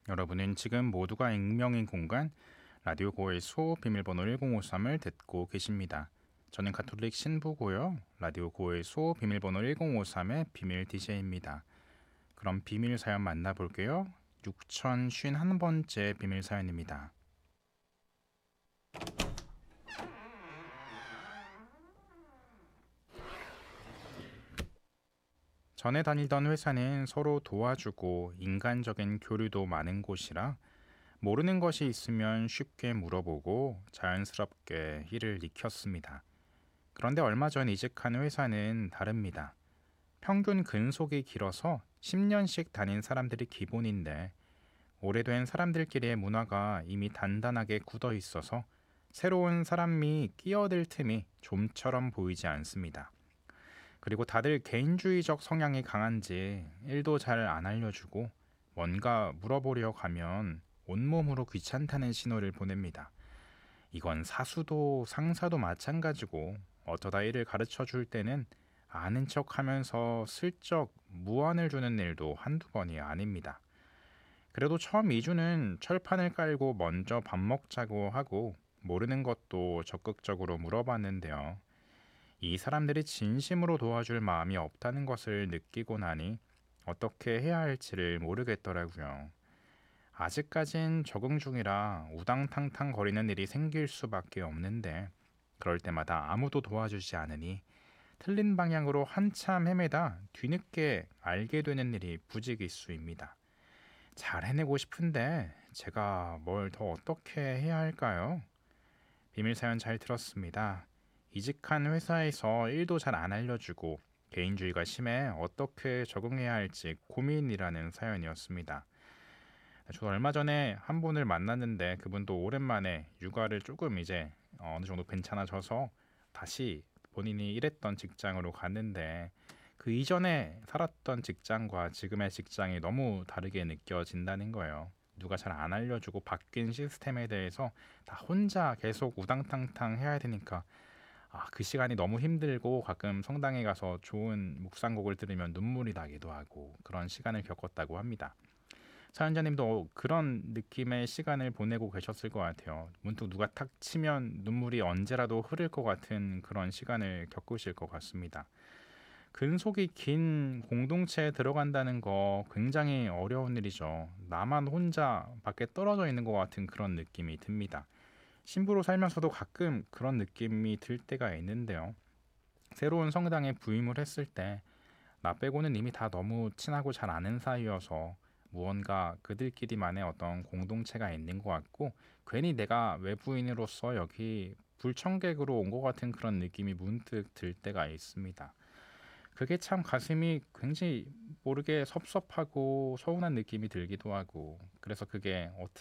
여러분은 지금 모두가 익명인 공간 라디오 고해소 비밀번호 1053을 듣고 계십니다. 저는 가톨릭 신부고요. 라디오 고해소 비밀번호 1053의 비밀 DJ입니다. 그럼 비밀 사연 만나볼게요. 6051번째 비밀 사연입니다. 전에 다니던 회사는 서로 도와주고 인간적인 교류도 많은 곳이라 모르는 것이 있으면 쉽게 물어보고 자연스럽게 일을 익혔습니다. 그런데 얼마 전 이직한 회사는 다릅니다. 평균 근속이 길어서 10년씩 다닌 사람들이 기본인데 오래된 사람들끼리의 문화가 이미 단단하게 굳어 있어서 새로운 사람이 끼어들 틈이 좀처럼 보이지 않습니다. 그리고 다들 개인주의적 성향이 강한지 일도 잘 안 알려주고 뭔가 물어보려 가면 온몸으로 귀찮다는 신호를 보냅니다. 이건 사수도 상사도 마찬가지고 어쩌다 일을 가르쳐 줄 때는 아는 척 하면서 슬쩍 무안을 주는 일도 한두 번이 아닙니다. 그래도 처음 2주는 철판을 깔고 먼저 밥 먹자고 하고 모르는 것도 적극적으로 물어봤는데요. 이 사람들이 진심으로 도와줄 마음이 없다는 것을 느끼고 나니 어떻게 해야 할지를 모르겠더라고요. 아직까진 적응 중이라 우당탕탕 거리는 일이 생길 수밖에 없는데 그럴 때마다 아무도 도와주지 않으니 틀린 방향으로 한참 헤매다 뒤늦게 알게 되는 일이 부지기수입니다. 잘 해내고 싶은데 제가 뭘 더 어떻게 해야 할까요? 비밀 사연 잘 들었습니다. 이직한 회사에서 일도 잘 안 알려주고 개인주의가 심해 어떻게 적응해야 할지 고민이라는 사연이었습니다. 저도 얼마 전에 한 분을 만났는데 그분도 오랜만에 육아를 조금 이제 어느 정도 괜찮아져서 다시 본인이 일했던 직장으로 갔는데 그 이전에 살았던 직장과 지금의 직장이 너무 다르게 느껴진다는 거예요. 누가 잘 안 알려주고 바뀐 시스템에 대해서 다 혼자 계속 우당탕탕 해야 되니까 그 시간이 너무 힘들고 가끔 성당에 가서 좋은 묵상곡을 들으면 눈물이 나기도 하고 그런 시간을 겪었다고 합니다. 사연자님도 그런 느낌의 시간을 보내고 계셨을 것 같아요. 문득 누가 탁 치면 눈물이 언제라도 흐를 것 같은 그런 시간을 겪으실 것 같습니다. 근속이 긴 공동체에 들어간다는 거 굉장히 어려운 일이죠. 나만 혼자 밖에 떨어져 있는 것 같은 그런 느낌이 듭니다. 신부로 살면서도 가끔 그런 느낌이 들 때가 있는데요. 새로운 성당에 부임을 했을 때 나 빼고는 이미 다 너무 친하고 잘 아는 사이여서 무언가 그들끼리만의 어떤 공동체가 있는 것 같고 괜히 내가 외부인으로서 여기 불청객으로 온 것 같은 그런 느낌이 문득 들 때가 있습니다. 그게 참 가슴이 굉장히 모르게 섭섭하고 서운한 느낌이 들기도 하고 그래서 그게 어떻게